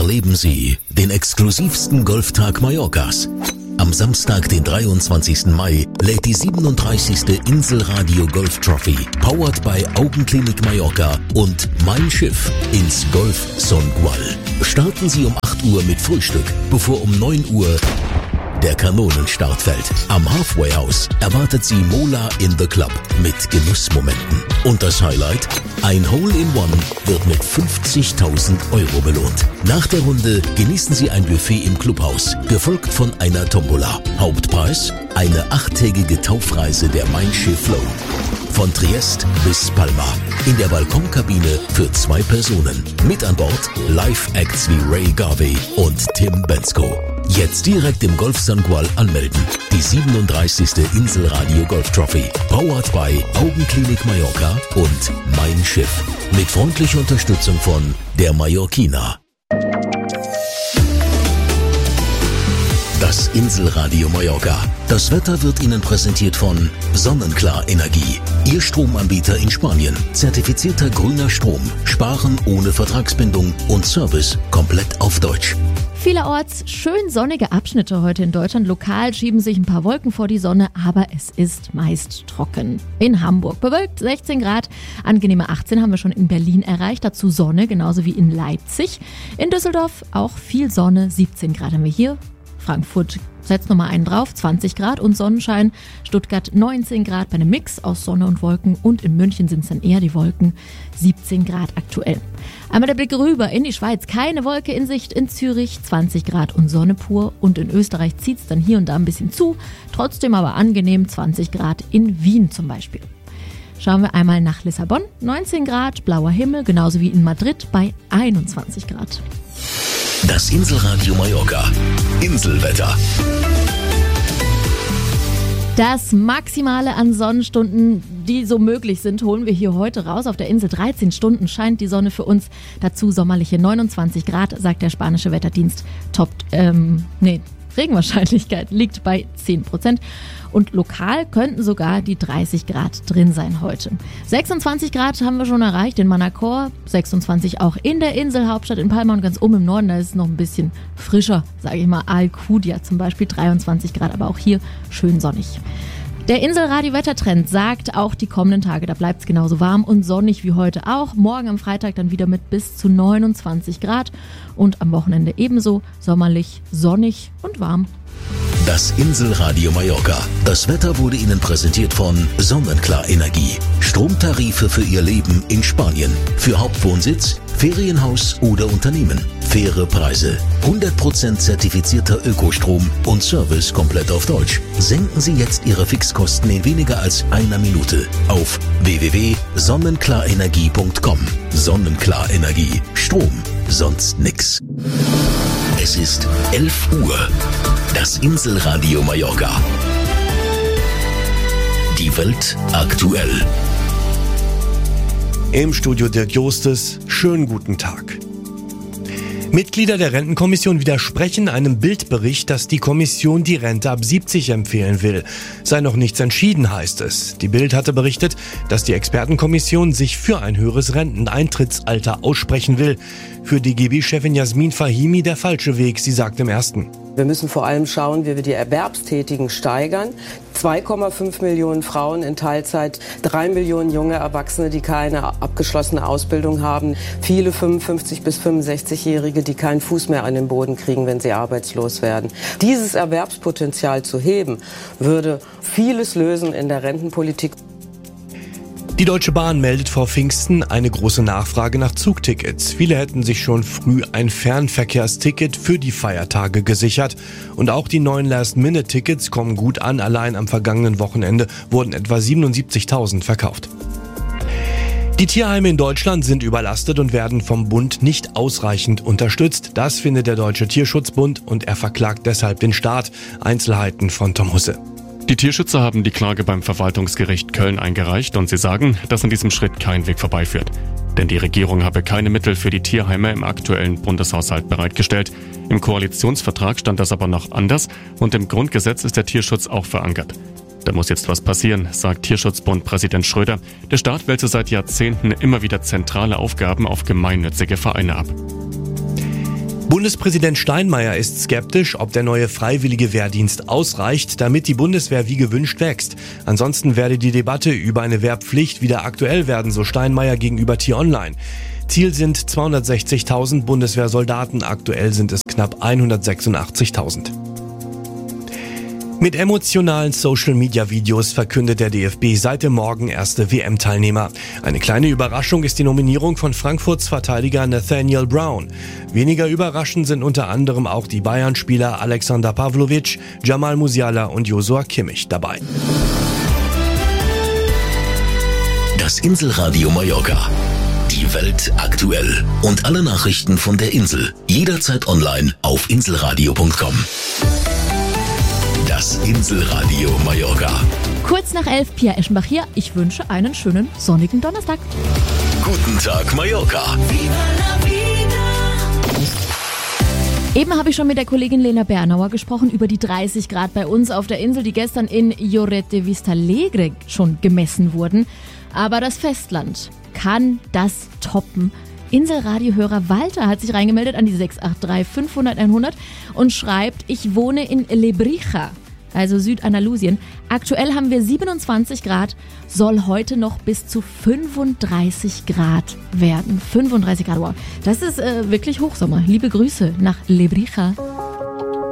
Erleben Sie den exklusivsten Golftag Mallorcas. Am Samstag, den 23. Mai, lädt die 37. Inselradio Golf Trophy, powered by Augenklinik Mallorca und Mein Schiff ins Golf Songual. Starten Sie um 8 Uhr mit Frühstück, bevor um 9 Uhr der Kanonenstart fällt. Am Halfway House erwartet Sie Mola in the Club mit Genussmomenten. Und das Highlight? Ein Hole-in-One wird mit 50.000 Euro belohnt. Nach der Runde genießen Sie ein Buffet im Clubhaus, gefolgt von einer Tombola. Hauptpreis? Eine 8-tägige Taufreise der Mein Schiff Flow. Von Triest bis Palma. In der Balkonkabine für 2 Personen. Mit an Bord Live-Acts wie Ray Garvey und Tim Bensko. Jetzt direkt im Golf Songual anmelden. Die 37. Inselradio Golf Trophy. Powered by Augenklinik Mallorca und Mein Schiff. Mit freundlicher Unterstützung von der Mallorquina. Das Inselradio Mallorca. Das Wetter wird Ihnen präsentiert von Sonnenklar Energie. Ihr Stromanbieter in Spanien. Zertifizierter grüner Strom. Sparen ohne Vertragsbindung und Service komplett auf Deutsch. Vielerorts schön sonnige Abschnitte heute in Deutschland. Lokal schieben sich ein paar Wolken vor die Sonne, aber es ist meist trocken. In Hamburg bewölkt 16 Grad, angenehme 18 haben wir schon in Berlin erreicht, dazu Sonne, genauso wie in Leipzig. In Düsseldorf auch viel Sonne, 17 Grad haben wir hier. Frankfurt setzt nochmal einen drauf, 20 Grad und Sonnenschein. Stuttgart 19 Grad bei einem Mix aus Sonne und Wolken. Und in München sind es dann eher die Wolken, 17 Grad aktuell. Einmal der Blick rüber in die Schweiz, keine Wolke in Sicht. In Zürich 20 Grad und Sonne pur. Und in Österreich zieht es dann hier und da ein bisschen zu. Trotzdem aber angenehm 20 Grad in Wien zum Beispiel. Schauen wir einmal nach Lissabon, 19 Grad, blauer Himmel, genauso wie in Madrid bei 21 Grad. Das Inselradio Mallorca. Inselwetter. Das Maximale an Sonnenstunden, die so möglich sind, holen wir hier heute raus. Auf der Insel 13 Stunden scheint die Sonne für uns. Dazu sommerliche 29 Grad, sagt der spanische Wetterdienst. Regenwahrscheinlichkeit liegt bei 10%. Und lokal könnten sogar die 30 Grad drin sein heute. 26 Grad haben wir schon erreicht in Manacor, 26 auch in der Inselhauptstadt in Palma und ganz oben im Norden, da ist es noch ein bisschen frischer, sage ich mal, Alcudia zum Beispiel, 23 Grad, aber auch hier schön sonnig. Der Inselradio-Wettertrend sagt auch die kommenden Tage, da bleibt es genauso warm und sonnig wie heute auch. Morgen am Freitag dann wieder mit bis zu 29 Grad und am Wochenende ebenso sommerlich, sonnig und warm. Das Inselradio Mallorca. Das Wetter wurde Ihnen präsentiert von Sonnenklar Energie. Stromtarife für Ihr Leben in Spanien. Für Hauptwohnsitz, Ferienhaus oder Unternehmen. Faire Preise. 100% zertifizierter Ökostrom und Service komplett auf Deutsch. Senken Sie jetzt Ihre Fixkosten in weniger als einer Minute auf www.sonnenklarenergie.com. Sonnenklar Energie. Strom. Sonst nix. Es ist 11 Uhr. Das Inselradio Mallorca. Die Welt aktuell. Im Studio Dirk Jostes, schönen guten Tag. Mitglieder der Rentenkommission widersprechen einem Bildbericht, dass die Kommission die Rente ab 70 empfehlen will. Sei noch nichts entschieden, heißt es. Die Bild hatte berichtet, dass die Expertenkommission sich für ein höheres Renteneintrittsalter aussprechen will. Für die DGB-Chefin Jasmin Fahimi der falsche Weg, sie sagt im Ersten. Wir müssen vor allem schauen, wie wir die Erwerbstätigen steigern. 2,5 Millionen Frauen in Teilzeit, 3 Millionen junge Erwachsene, die keine abgeschlossene Ausbildung haben. Viele 55- bis 65-Jährige, die keinen Fuß mehr an den Boden kriegen, wenn sie arbeitslos werden. Dieses Erwerbspotenzial zu heben, würde vieles lösen in der Rentenpolitik. Die Deutsche Bahn meldet vor Pfingsten eine große Nachfrage nach Zugtickets. Viele hätten sich schon früh ein Fernverkehrsticket für die Feiertage gesichert. Und auch die neuen Last-Minute-Tickets kommen gut an. Allein am vergangenen Wochenende wurden etwa 77.000 verkauft. Die Tierheime in Deutschland sind überlastet und werden vom Bund nicht ausreichend unterstützt. Das findet der Deutsche Tierschutzbund und er verklagt deshalb den Staat. Einzelheiten von Tom Husse. Die Tierschützer haben die Klage beim Verwaltungsgericht Köln eingereicht und sie sagen, dass an diesem Schritt kein Weg vorbeiführt. Denn die Regierung habe keine Mittel für die Tierheime im aktuellen Bundeshaushalt bereitgestellt. Im Koalitionsvertrag stand das aber noch anders und im Grundgesetz ist der Tierschutz auch verankert. Da muss jetzt was passieren, sagt Tierschutzbund-Präsident Schröder. Der Staat wälze seit Jahrzehnten immer wieder zentrale Aufgaben auf gemeinnützige Vereine ab. Bundespräsident Steinmeier ist skeptisch, ob der neue freiwillige Wehrdienst ausreicht, damit die Bundeswehr wie gewünscht wächst. Ansonsten werde die Debatte über eine Wehrpflicht wieder aktuell werden, so Steinmeier gegenüber T-Online. Ziel sind 260.000 Bundeswehrsoldaten, aktuell sind es knapp 186.000. Mit emotionalen Social-Media-Videos verkündet der DFB seit dem Morgen erste WM-Teilnehmer. Eine kleine Überraschung ist die Nominierung von Frankfurts Verteidiger Nathaniel Brown. Weniger überraschend sind unter anderem auch die Bayern-Spieler Alexander Pavlovic, Jamal Musiala und Joshua Kimmich dabei. Das Inselradio Mallorca. Die Welt aktuell. Und alle Nachrichten von der Insel. Jederzeit online auf inselradio.com. Das Inselradio Mallorca. Kurz nach 11, Pia Eschenbach hier. Ich wünsche einen schönen sonnigen Donnerstag. Guten Tag Mallorca. Eben habe ich schon mit der Kollegin Lena Bernauer gesprochen über die 30 Grad bei uns auf der Insel, die gestern in Lloret de Vistalegre schon gemessen wurden. Aber das Festland kann das toppen. Inselradiohörer Walter hat sich reingemeldet an die 683 500 100 und schreibt, ich wohne in Lebrija, also Südandalusien. Aktuell haben wir 27 Grad, soll heute noch bis zu 35 Grad werden. 35 Grad, wow. Das ist wirklich Hochsommer. Liebe Grüße nach Lebrija.